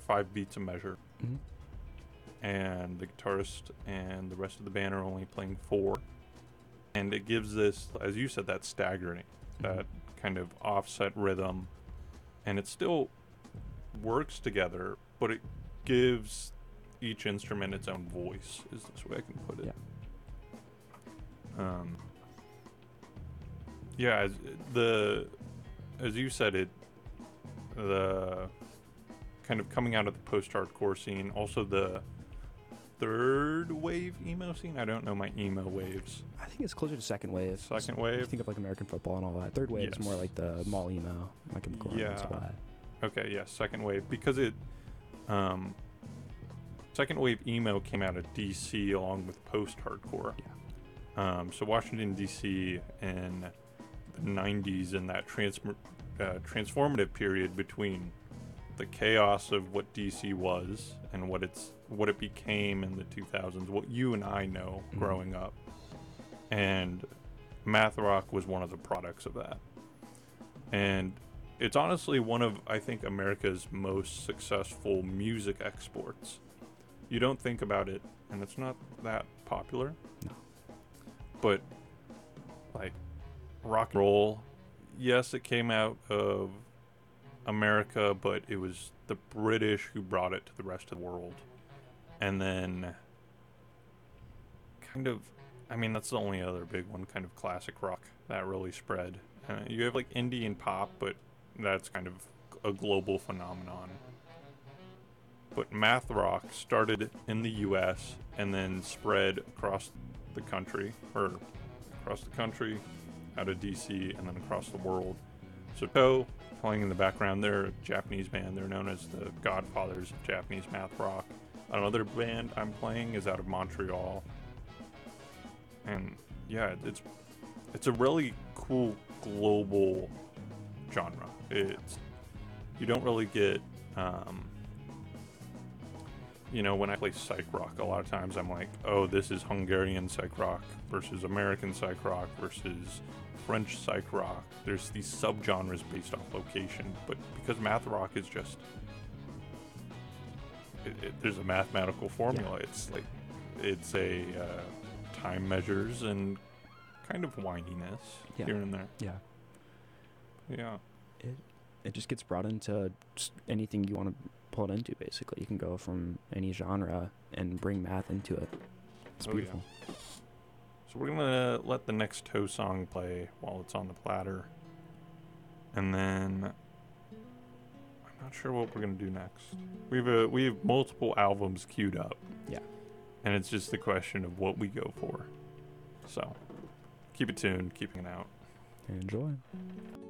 5 beats a measure, Mhm. and the guitarist and the rest of the band are only playing 4. And it gives this, as you said, that staggering, that kind of offset rhythm, and it still works together, but it gives each instrument its own voice, is this way I can put it. Yeah, as you said, the kind of coming out of the post-hardcore scene, also the third wave emo scene. I don't know my emo waves. I think it's closer to second wave. Second You wave. think of like American football and all that. Third wave is more like the mall emo, like Chemical Romance, all that. Okay, yeah, second wave, because second wave emo came out of DC along with post-hardcore. Yeah. So Washington DC in the 90s, in that transformative period between the chaos of what DC was and what it became in the 2000s, what you and I know growing up, and math rock was one of the products of that. And it's honestly one of, I think, America's most successful music exports. You don't think about it, and it's not that popular. No. But, like, rock and roll, yes, it came out of America, but it was the British who brought it to the rest of the world. And then, kind of, I mean, that's the only other big one, kind of classic rock that really spread. You have, like, indie and pop, but that's kind of a global phenomenon. But math rock started in the US and then spread across the country, out of DC, and then across the world. So Toe, playing in the background, they're a Japanese band. They're known as the godfathers of Japanese math rock. Another band I'm playing is out of Montreal. And yeah, it's a really cool global genre. You don't really get when I play psych rock, a lot of times I'm like, oh, this is Hungarian psych rock versus American psych rock versus French psych rock. There's these subgenres based off location, but because math rock is just there's a mathematical formula. Yeah. It's a time measures and kind of whininess here and there. Yeah. It just gets brought into just anything you want to pull it into, basically. You can go from any genre and bring math into it. It's beautiful. Yeah. So we're gonna let the next Toe song play while it's on the platter, and then I'm not sure what we're gonna do next. We have multiple albums queued up. Yeah. And it's just the question of what we go for. So keep it tuned, keeping it out. Enjoy.